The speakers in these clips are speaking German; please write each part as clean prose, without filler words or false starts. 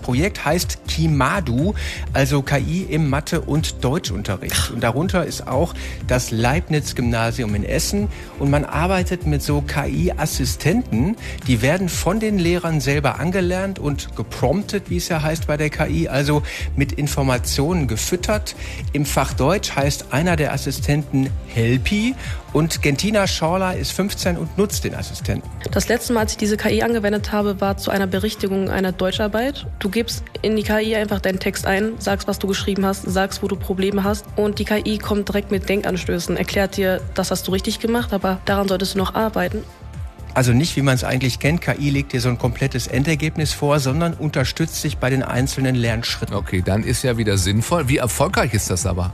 Projekt heißt KIMADU, also KI im Mathe- und Deutschunterricht. Und darunter ist auch das Leibniz-Gymnasium in Essen. Und man arbeitet mit so KI-Assistenten. Die werden von den Lehrern selber angelernt und gepromptet, wie es ja heißt bei der KI, also mit Informationen gefüttert. Im Fach Deutsch heißt einer der Assistenten Helpi. Und Gentina Schorler ist 15 und nutzt den Assistenten. Das letzte Mal, als ich diese KI angewendet habe, war zu einer Berichtigung einer Deutscharbeit. Du gibst in die KI einfach deinen Text ein, sagst, was du geschrieben hast, sagst, wo du Probleme hast. Und die KI kommt direkt mit Denkanstößen, erklärt dir, das hast du richtig gemacht, aber daran solltest du noch arbeiten. Also nicht, wie man es eigentlich kennt, KI legt dir so ein komplettes Endergebnis vor, sondern unterstützt dich bei den einzelnen Lernschritten. Okay, dann ist ja wieder sinnvoll. Wie erfolgreich ist das aber?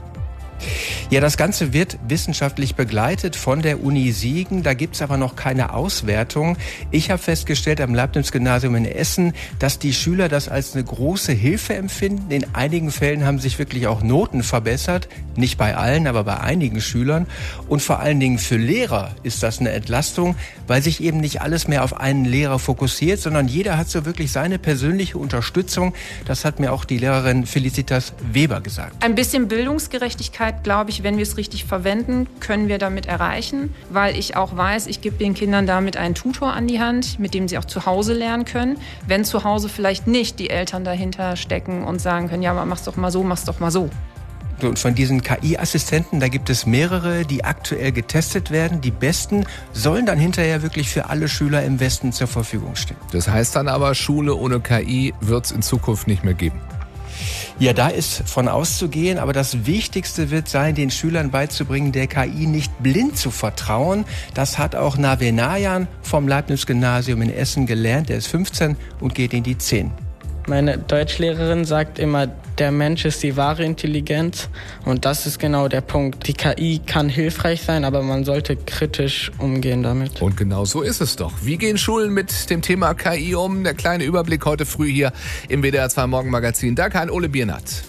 Ja, das Ganze wird wissenschaftlich begleitet von der Uni Siegen. Da gibt's aber noch keine Auswertung. Ich habe festgestellt am Leibniz-Gymnasium in Essen, dass die Schüler das als eine große Hilfe empfinden. In einigen Fällen haben sich wirklich auch Noten verbessert. Nicht bei allen, aber bei einigen Schülern. Und vor allen Dingen für Lehrer ist das eine Entlastung, weil sich eben nicht alles mehr auf einen Lehrer fokussiert, sondern jeder hat so wirklich seine persönliche Unterstützung. Das hat mir auch die Lehrerin Felicitas Weber gesagt. Ein bisschen Bildungsgerechtigkeit, glaube ich, wenn wir es richtig verwenden, können wir damit erreichen, weil ich auch weiß, ich gebe den Kindern damit einen Tutor an die Hand, mit dem sie auch zu Hause lernen können. Wenn zu Hause vielleicht nicht die Eltern dahinter stecken und sagen können, ja, aber mach's doch mal so, mach's doch mal so. Und von diesen KI-Assistenten, da gibt es mehrere, die aktuell getestet werden. Die besten sollen dann hinterher wirklich für alle Schüler im Westen zur Verfügung stehen. Das heißt dann aber, Schule ohne KI wird es in Zukunft nicht mehr geben. Ja, da ist von auszugehen, aber das Wichtigste wird sein, den Schülern beizubringen, der KI nicht blind zu vertrauen. Das hat auch Nave Nayan vom Leibniz-Gymnasium in Essen gelernt. Er ist 15 und geht in die 10. Meine Deutschlehrerin sagt immer, der Mensch ist die wahre Intelligenz und das ist genau der Punkt. Die KI kann hilfreich sein, aber man sollte kritisch umgehen damit. Und genau so ist es doch. Wie gehen Schulen mit dem Thema KI um? Der kleine Überblick heute früh hier im WDR 2 Morgenmagazin. Danke an Ole Biernat.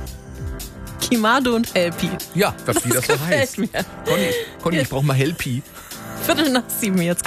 KIMADU und Helpi. Ja, wie das so heißt. Mir. Conny, ich brauche mal Helpi. 6:45 jetzt.